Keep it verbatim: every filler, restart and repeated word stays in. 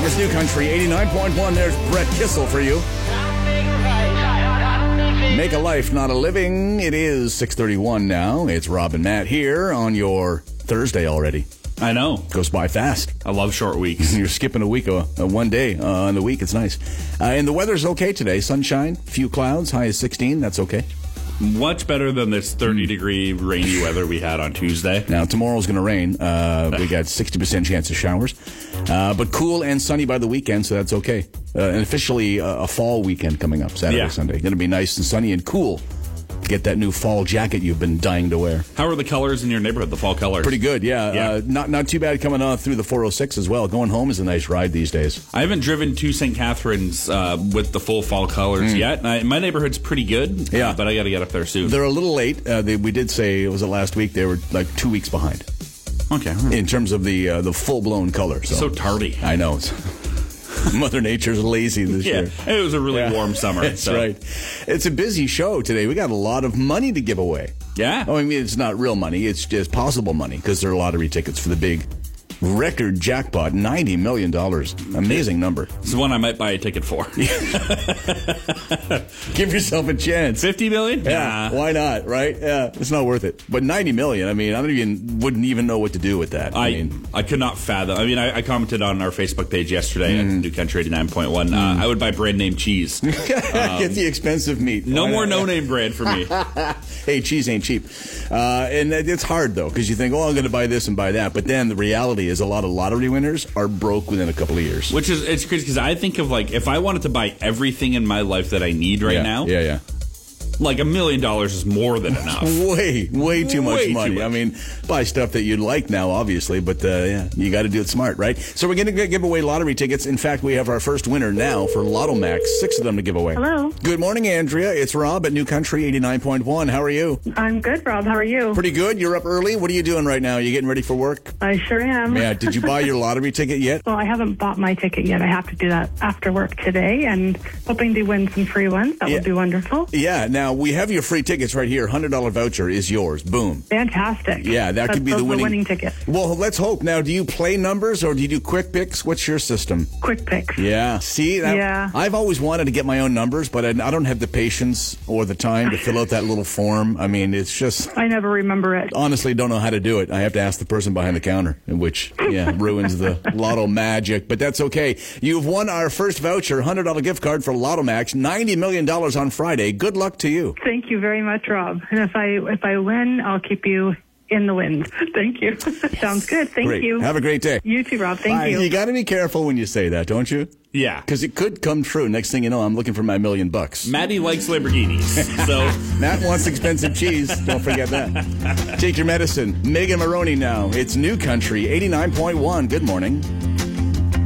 It's New Country eighty-nine point one. There's Brett Kissel for you. Make a life, not a living. It is six thirty-one now. It's Rob and Matt here on your Thursday already. I know. Goes by fast. I love short weeks. You're skipping a week, uh, one day uh, in the week. It's nice. Uh, and the weather's okay today. Sunshine, few clouds, high as sixteen. That's okay. Much better than this thirty-degree rainy weather we had on Tuesday. Now, tomorrow's going to rain. Uh, we got sixty percent chance of showers. Uh, but cool and sunny by the weekend, so that's okay. Uh, and officially uh, a fall weekend coming up, Saturday, Yeah. Sunday. Going to be nice and sunny and cool. Get that new fall jacket you've been dying to wear. How are the colors in your neighborhood, the fall colors? Pretty good, yeah. Yeah. Uh, not not too bad coming on through the four oh six as well. Going home is a nice ride these days. I haven't driven to Saint Catharines uh, with the full fall colors yet. I, my neighborhood's pretty good, Yeah. uh, but I got to get up there soon. They're a little late. Uh, they, we did say, was it last week, they were like two weeks behind Okay. in terms of the uh, the full-blown color. So, So tardy. I know. Mother Nature's lazy this Yeah, year. it was a really Yeah. warm summer. That's so. right. It's a busy show today. We got a lot of money to give away. Yeah. Oh, I mean, it's not real money. It's just possible money because there are lottery tickets for the big record jackpot, ninety million dollars. Amazing number. This is one I might buy a ticket for. Give yourself a chance. fifty million? Yeah, Nah. why not, right? Yeah, it's not worth it. But ninety million, I mean, I don't even, wouldn't even know what to do with that. I, I mean, I could not fathom. I mean, I, I commented on our Facebook page yesterday Mm. at New Country eighty-nine point one. Uh, I would buy brand name cheese. get the expensive meat. No Why more not? no name brand for me. Hey, cheese ain't cheap. Uh, and it's hard, though, because you think, oh, I'm going to buy this and buy that. But then the reality is a lot of lottery winners are broke within a couple of years. Which is, it's crazy because I think of like, if I wanted to buy everything in my life that I need right yeah, now, Yeah, yeah. like a million dollars is more than enough. Way, way too much Way too money. much. I mean, buy stuff that you'd like now, obviously, but uh, yeah, you got to do it smart, right? So we're going to give away lottery tickets. In fact, we have our first winner now for Lotto Max, six of them to give away. Hello. Good morning, Andrea. It's Rob at New Country eighty-nine point one. How are you? I'm good, Rob. How are you? Pretty good. You're up early. What are you doing right now? You getting ready for work? I sure am. Yeah. Did you buy your lottery ticket yet? Well, I haven't bought my ticket yet. I have to do that after work today, and hoping to win some free ones. That Yeah. would be wonderful. Yeah. Now, we have your free tickets right here. one hundred dollars voucher is yours. Boom. Fantastic. Yeah, that That's could be the those are winning. winning ticket. Well, let's hope. Now, do you play numbers or do you do quick picks? What's your system? Quick picks. Yeah. See? That, Yeah. I've always wanted to get my own numbers, but I, I don't have the patience or the time to fill out that little form. I mean, it's just, I never remember it. honestly, don't know how to do it. I have to ask the person behind the counter, which, yeah, ruins the Lotto magic. But that's okay. You've won our first voucher, one hundred dollars gift card for Lotto Max, ninety million dollars on Friday. Good luck to you. Thank you very much, Rob. And if I if I win, I'll keep you in the wind. Thank you. Sounds good. Thank Great. you. Have a great day. You too, Rob. Thank Bye. you. You got to be careful when you say that, don't you? Yeah. Because it could come true. Next thing you know, I'm looking for my million bucks. Maddie likes Lamborghinis. So Matt wants expensive cheese. Don't forget that. Take your medicine. Megan Maroney now. It's New Country eighty-nine point one. Good morning.